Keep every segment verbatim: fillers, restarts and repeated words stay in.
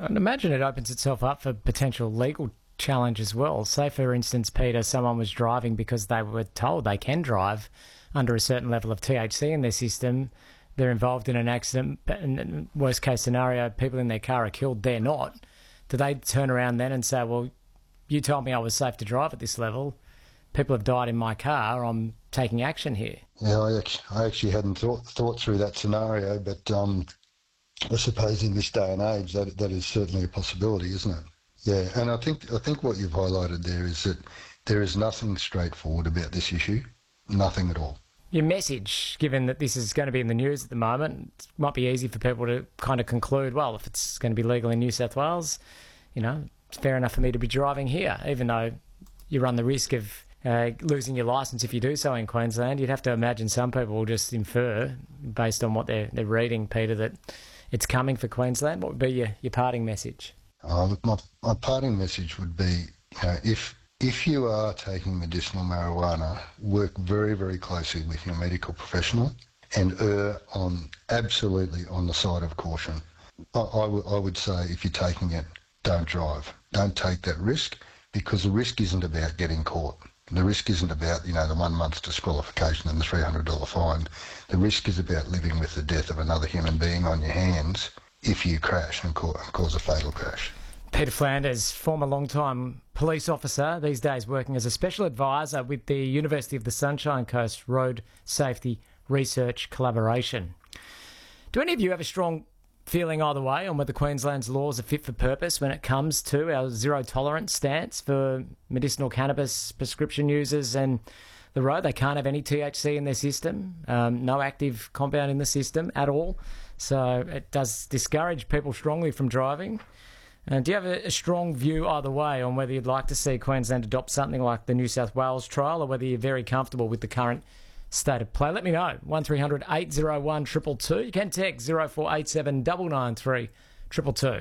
And imagine it opens itself up for potential legal challenge as well. Say, for instance, Peter, someone was driving because they were told they can drive under a certain level of T H C in their system. They're involved in an accident, and worst case scenario, people in their car are killed, they're not. Do they turn around then and say, well, you told me I was safe to drive at this level, people have died in my car, I'm taking action here? Yeah, I actually, I actually hadn't thought, thought through that scenario, but um, I suppose in this day and age that that is certainly a possibility, isn't it? Yeah, and I think I think what you've highlighted there is that there is nothing straightforward about this issue, nothing at all. Your message, given that this is going to be in the news at the moment, it might be easy for people to kind of conclude, well, if it's going to be legal in New South Wales, you know, it's fair enough for me to be driving here, even though you run the risk of uh, losing your licence if you do so in Queensland. You'd have to imagine some people will just infer, based on what they're, they're reading, Peter, that it's coming for Queensland. What would be your, your parting message? Oh, look, my, my parting message would be, you know, if if you are taking medicinal marijuana, work very, very closely with your medical professional and err on absolutely on the side of caution. I, I, w- I would say if you're taking it, don't drive. Don't take that risk, because the risk isn't about getting caught. The risk isn't about, you know, the one month's disqualification and the three hundred dollars fine. The risk is about living with the death of another human being on your hands if you crash and cause, cause a fatal crash. Peter Flanders, former long-time police officer, these days working as a special advisor with the University of the Sunshine Coast Road Safety Research Collaboration. Do any of you have a strong feeling either way on whether Queensland's laws are fit for purpose when it comes to our zero-tolerance stance for medicinal cannabis prescription users and the road? They can't have any T H C in their system, um, no active compound in the system at all. So it does discourage people strongly from driving. Uh, do you have a, a strong view either way on whether you'd like to see Queensland adopt something like the New South Wales trial, or whether you're very comfortable with the current state of play? Let me know. one three hundred eight oh one two two two. You can text zero four eight seven nine nine three two two two.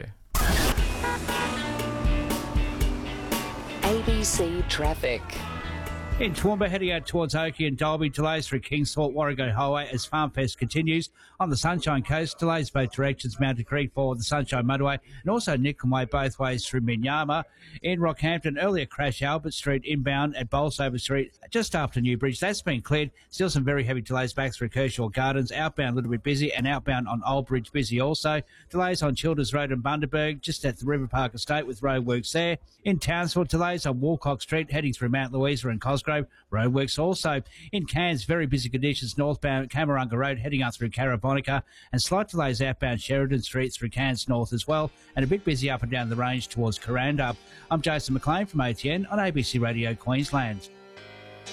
A B C Traffic. In Toowoomba, heading out towards Oakey and Dalby, delays through Kingshall, Warrego Highway as Farmfest continues. On the Sunshine Coast, delays both directions, Mountain Creek for the Sunshine Motorway and also Nicholm Way both ways through Minyama. In Rockhampton, earlier crash Albert Street inbound at Bolsover Street just after Newbridge. That's been cleared. Still some very heavy delays back through Kershaw Gardens. Outbound a little bit busy, and outbound on Old Bridge busy also. Delays on Childers Road and Bundaberg, just at the River Park Estate with roadworks there. In Townsville, delays on Walcock Street heading through Mount Louisa and Cosgrove. Roadworks also. In Cairns, very busy conditions northbound Camarunga Road heading up through Carabonica, and slight delays outbound Sheridan Street through Cairns North as well, and a bit busy up and down the range towards Coranda. I'm Jason McLean from A T N on A B C Radio Queensland.